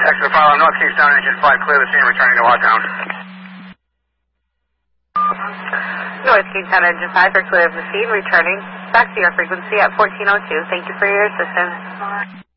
Extra follow North Kingstown, engine 5, clear the scene, returning to Hawtown. North Kingstown, engine 5, are clear of the scene, returning back to your frequency at 1402. Thank you for your assistance.